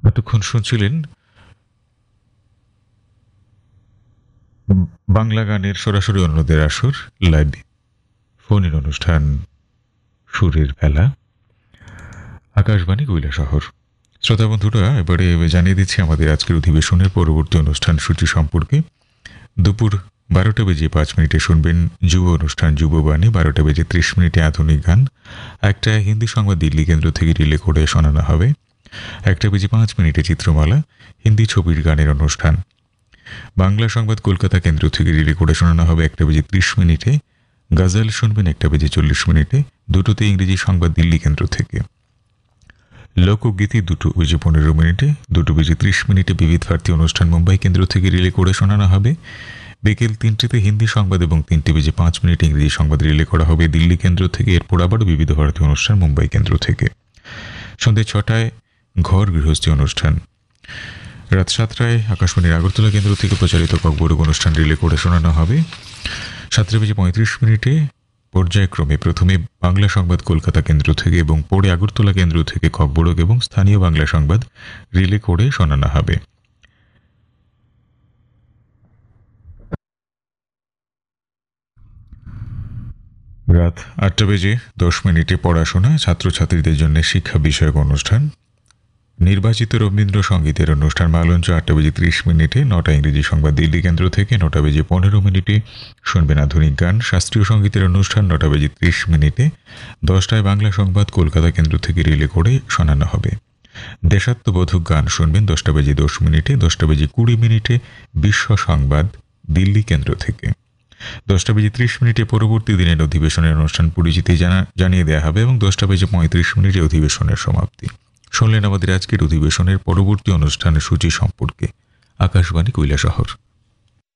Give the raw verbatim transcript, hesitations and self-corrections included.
এতক্ষণ শুনছিলেন বাংলা গানের সরাসরি অন্যদের আসর লাইভ ফোনের অনুষ্ঠান সুরের বেলা আকাশবাণী কৈলাসহর। শ্রোতা বন্ধুরা, এবারে জানিয়ে দিচ্ছি আমাদের আজকের অধিবেশনের পরবর্তী অনুষ্ঠান সূচি সম্পর্কে। দুপুর বারোটা বেজে পাঁচ মিনিটে শুনবেন যুব অনুষ্ঠান যুববাণী। বারোটা বেজে ত্রিশ মিনিটে আধুনিক গান। একটা হিন্দি সংবাদ দিল্লি কেন্দ্র থেকে রিলে করে শোনানো হবে। একটা বেজে পাঁচ মিনিটে চিত্রমালা হিন্দি ছবির গানের অনুষ্ঠান। বাংলা সংবাদ কলকাতা কেন্দ্র থেকে রিলে করে শোনানো হবে একটা বেজে ত্রিশ মিনিটে। গজল শুনবেন একটা বেজে চল্লিশ মিনিটে। দুটোতে ইংরেজি সংবাদ দিল্লি কেন্দ্র থেকে। লোকগীতি দুটো বেজে পনেরো মিনিটে। দুটো বেজে ত্রিশ মিনিটে বিবিধ ভারতী অনুষ্ঠান মুম্বাই কেন্দ্র থেকে রিলে করে শোনানো হবে। বিকেল তিনটেতে হিন্দি সংবাদ এবং তিনটে বেজে পাঁচ মিনিট ইংরেজি সংবাদ রিলে করা হবে দিল্লি কেন্দ্র থেকে। এরপর আবারও বিবিধ ভারতী অনুষ্ঠান মুম্বাই কেন্দ্র থেকে। সন্ধ্যে ছটায় ঘর গৃহস্থী অনুষ্ঠান। রাত সাতটায় আকাশবাণীর আগরতলা কেন্দ্র থেকে প্রচারিত ককবরক অনুষ্ঠান রিলে করে শোনানো হবে। সাতটা বেজে পঁয়ত্রিশ মিনিটে পর্যায়ক্রমে প্রথমে বাংলা সংবাদ কলকাতা কেন্দ্র থেকে এবং পরে আগরতলা কেন্দ্র থেকে ককবরক এবং স্থানীয় বাংলা সংবাদ রিলে করে শোনানো হবে। রাত আটটা বেজে দশ মিনিটে পড়াশোনা ছাত্রছাত্রীদের জন্য শিক্ষা বিষয়ক অনুষ্ঠান। নির্বাচিত রবীন্দ্রসঙ্গীতের অনুষ্ঠান মালঞ্চ আটটা বেজে ত্রিশ মিনিটে। নটা ইংরেজি সংবাদ দিল্লি কেন্দ্র থেকে। নটা বেজে পনেরো মিনিটে শুনবেন আধুনিক গান। শাস্ত্রীয় সঙ্গীতের অনুষ্ঠান নটা বেজে ত্রিশ মিনিটে। দশটায় বাংলা সংবাদ কলকাতা কেন্দ্র থেকে রিলে করে শোনানো হবে। দেশাত্মবোধক গান শুনবেন দশটা বেজে দশ মিনিটে। দশটা বেজে কুড়ি মিনিটে বিশ্ব সংবাদ দিল্লি কেন্দ্র থেকে। দশটা বেজে ত্রিশ মিনিটে পরবর্তী দিনের অধিবেশনের অনুষ্ঠান পরিচিতি জানা জানিয়ে দেওয়া হবে এবং দশটা বেজে পঁয়ত্রিশ মিনিটে অধিবেশনের সমাপ্তি। শুনলেন আমাদের আজকের অধিবেশনের পরবর্তী অনুষ্ঠানের সূচি সম্পর্কে আকাশবাণী কৈলাসহর।